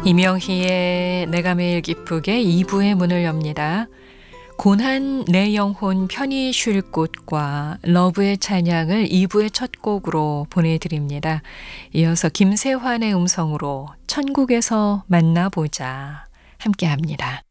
이명희의 내가 매일 기쁘게 2부의 문을 엽니다. 곤한 내 영혼 편히 쉴 곳과 러브의 찬양을 2부의 첫 곡으로 보내드립니다. 이어서 김세환의 음성으로 천국에서 만나보자 함께합니다.